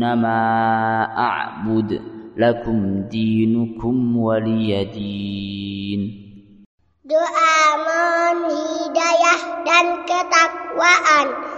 ما أعبد لكم دينكم ولي دين. Doa mohon hidayah dan ketakwaan.